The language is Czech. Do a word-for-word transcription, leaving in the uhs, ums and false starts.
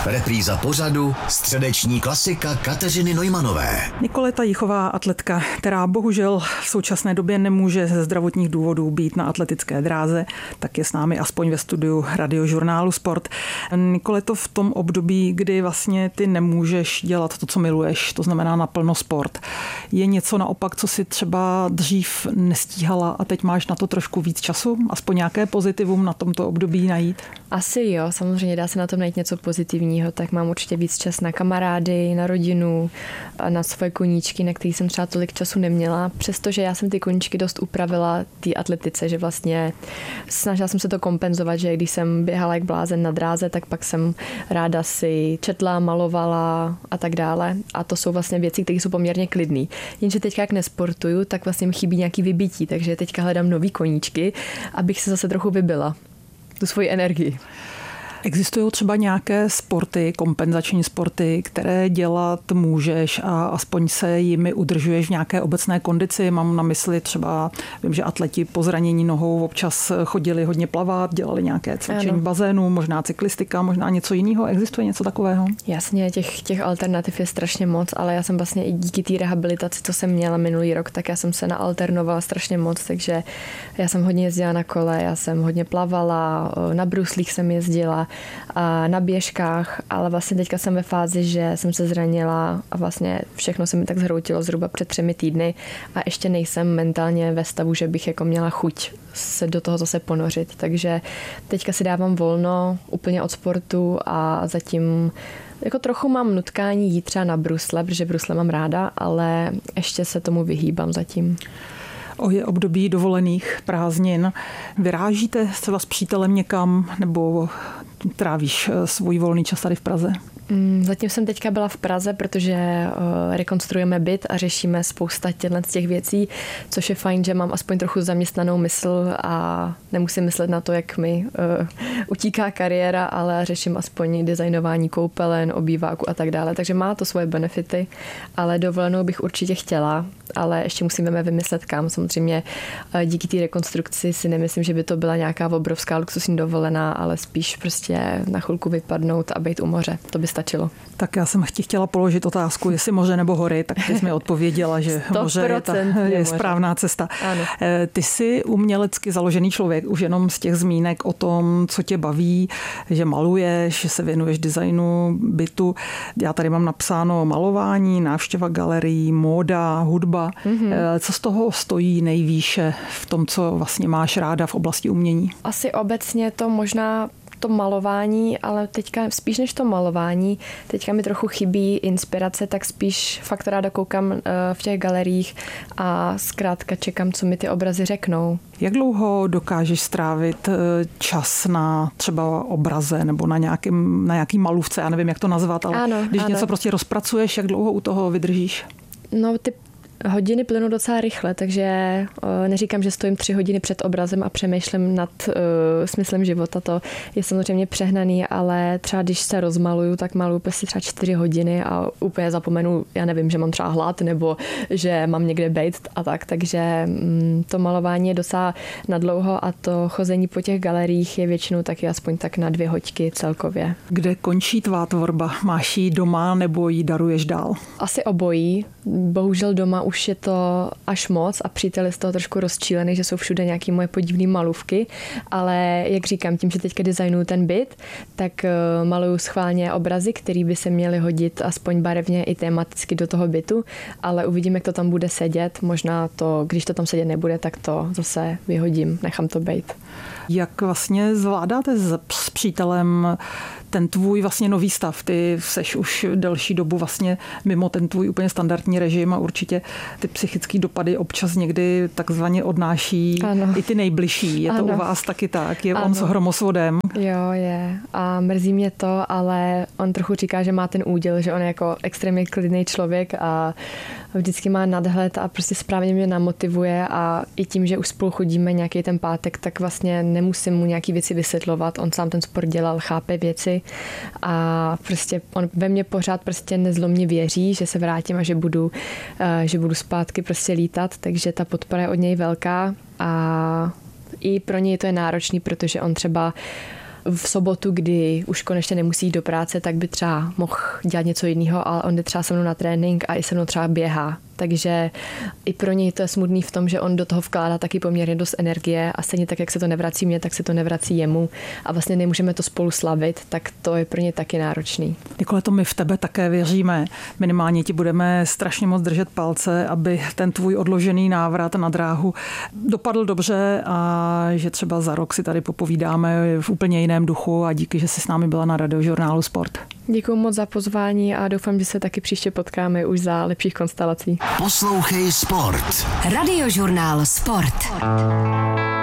Repríza pořadu Středeční klasika Kateřiny Neumanové. Nikoleta Jichová, atletka, která bohužel v současné době nemůže ze zdravotních důvodů být na atletické dráze, tak je s námi aspoň ve studiu Radiožurnálu Sport. Nikoleto, v tom období, kdy vlastně ty nemůžeš dělat to, co miluješ, to znamená naplno sport, je něco naopak, co si třeba dřív nestíhala a teď máš na to trošku víc času? Aspoň nějaké pozitivum na tomto období najít? Asi jo, samozřejmě dá se na tom najít něco pozitivního, tak mám určitě víc čas na kamarády, na rodinu a na svoje koníčky, na který jsem třeba tolik času neměla, přestože já jsem ty koníčky dost upravila té atletice, že vlastně snažila jsem se to kompenzovat, že když jsem běhala jak blázen na dráze, tak pak jsem ráda si četla, malovala a tak dále a to jsou vlastně věci, které jsou poměrně klidný. Jenže teďka jak nesportuju, tak vlastně mi chybí nějaký vybití, takže teďka hledám nový koníčky, abych se zase trochu vybila tu svoji energii. Existují třeba nějaké sporty, kompenzační sporty, které dělat můžeš a aspoň se jimi udržuješ v nějaké obecné kondici? Mám na mysli třeba, vím, že atleti po zranění nohou občas chodili hodně plavat, dělali nějaké cvičení v bazénu, možná cyklistika, možná něco jiného. Existuje něco takového? Jasně, těch, těch alternativ je strašně moc, ale já jsem vlastně i díky té rehabilitaci, co jsem měla minulý rok, tak já jsem se naalternovala strašně moc, takže já jsem hodně jezdila na kole, já jsem hodně plavala, na bruslích jsem jezdila, a na běžkách, ale vlastně teďka jsem ve fázi, že jsem se zranila a vlastně všechno se mi tak zhroutilo zhruba před třemi týdny a ještě nejsem mentálně ve stavu, že bych jako měla chuť se do toho zase ponořit, takže teďka si dávám volno úplně od sportu a zatím jako trochu mám nutkání jít třeba na brusle, protože brusle mám ráda, ale ještě se tomu vyhýbám zatím. O je období dovolených prázdnin. Vyrážíte třeba s přítelem někam nebo trávíš svůj volný čas tady v Praze? Zatím jsem teďka byla v Praze, protože rekonstruujeme byt a řešíme spousta těchto těch věcí, což je fajn, že mám aspoň trochu zaměstnanou mysl a nemusím myslet na to, jak mi uh, utíká kariéra, ale řeším aspoň designování koupelen, obýváku a tak dále. Takže má to svoje benefity, ale dovolenou bych určitě chtěla, ale ještě musíme vymyslet kam. Samozřejmě díky té rekonstrukci si nemyslím, že by to byla nějaká obrovská luxusní dovolená, ale spíš prostě na chvilku vypadnout a být u moře. To by stačilo. Tak já jsem ti chtěla položit otázku, jestli moře nebo hory, tak ty jsi mi odpověděla, že moře je, ta, je správná cesta. Ano. Ty jsi umělecky založený člověk, už jenom z těch zmínek o tom, co tě baví, že maluješ, že se věnuješ designu bytu. Já tady mám napsáno malování, návštěva galerií, móda, hudba. Mm-hmm. Co z toho stojí nejvýše v tom, co vlastně máš ráda v oblasti umění? Asi obecně to možná to malování, ale teďka spíš než to malování, teďka mi trochu chybí inspirace, tak spíš fakt ráda koukám v těch galeriích a zkrátka čekám, co mi ty obrazy řeknou. Jak dlouho dokážeš strávit čas na třeba obraze nebo na, nějakým, na nějaký malůvce, já nevím, jak to nazvat, ale ano, když ano. něco prostě rozpracuješ, jak dlouho u toho vydržíš? No, ty hodiny plynou docela rychle, takže neříkám, že stojím tři hodiny před obrazem a přemýšlím nad uh, smyslem života. To je samozřejmě přehnaný, ale třeba když se rozmaluju, tak maluju prostě třeba čtyři hodiny a úplně zapomenu, já nevím, že mám třeba hlad nebo že mám někde bejt a tak. Takže um, to malování je docela nadlouho a to chození po těch galeriích je většinou taky aspoň tak na dvě hoďky celkově. Kde končí tvá tvorba? Máš ji doma nebo ji daruješ dál? Asi obojí. Bohužel doma už je to až moc a přítel je z toho trošku rozčílený, že jsou všude nějaké moje podivné malůvky, ale jak říkám, tím, že teďka designuju ten byt, tak maluju schválně obrazy, které by se měly hodit aspoň barevně i tematicky do toho bytu, ale uvidím, jak to tam bude sedět. Možná to, když to tam sedět nebude, tak to zase vyhodím, nechám to bejt. Jak vlastně zvládáte s, s přítelem ten tvůj vlastně nový stav? Ty seš už delší dobu vlastně mimo ten tvůj úplně standardní režim a určitě ty psychické dopady občas někdy takzvaně odnáší ano. i ty nejbližší. Je ano. to u vás taky tak? Je ano. on s hromosvodem? Jo, je. A mrzí mě to, ale on trochu říká, že má ten úděl, že on je jako extrémně klidný člověk a vždycky má nadhled a prostě správně mě namotivuje a i tím, že už spolu chodíme nějaký ten pátek, tak vlastně nemusím mu nějaký věci vysvětlovat. On sám ten sport dělal, chápe věci a prostě on ve mně pořád prostě nezlomně věří, že se vrátím a že budu, že budu zpátky prostě lítat, takže ta podpora je od něj velká a i pro něj to je náročný, protože on třeba v sobotu, kdy už konečně nemusí jít do práce, tak by třeba mohl dělat něco jiného, ale on jde třeba se mnou na trénink a i se mnou třeba běhá. Takže i pro něj to je smutný v tom, že on do toho vkládá taky poměrně dost energie a stejně tak, jak se to nevrací mně, tak se to nevrací jemu a vlastně nemůžeme to spolu slavit, tak to je pro ně taky náročný. Nikole, to my v tebe také věříme. Minimálně ti budeme strašně moc držet palce, aby ten tvůj odložený návrat na dráhu dopadl dobře a že třeba za rok si tady popovídáme v úplně jiném duchu a díky, že jsi s námi byla na Radiožurnálu Sport. Děkuji moc za pozvání a doufám, že se taky příště potkáme už za lepších konstelací. Poslouchej Sport. Radiožurnál Sport.